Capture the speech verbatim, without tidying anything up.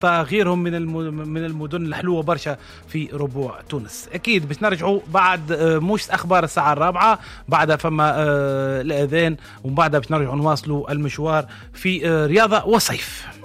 غيرهم من من المدن الحلوة برشا في ربوع تونس. أكيد باش نرجعوا بعد مش أخبار الساعة الرابعة، بعدها فما الأذان، وبعدها باش نرجعوا نواصلوا المشوار في رياضة وصيف.